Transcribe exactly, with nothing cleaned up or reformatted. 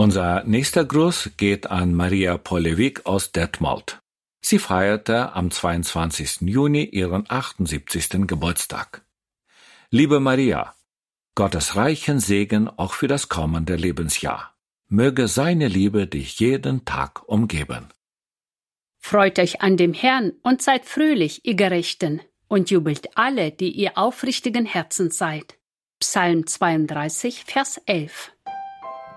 Unser nächster Gruß geht an Maria Polewik aus Detmold. Sie feierte am zweiundzwanzigsten Juni ihren achtundsiebzigsten Geburtstag. Liebe Maria, Gottes reichen Segen auch für das kommende Lebensjahr. Möge seine Liebe dich jeden Tag umgeben. Freut euch an dem Herrn und seid fröhlich, ihr Gerechten, und jubelt alle, die ihr aufrichtigen Herzens seid. Psalm zweiunddreißig, Vers elf.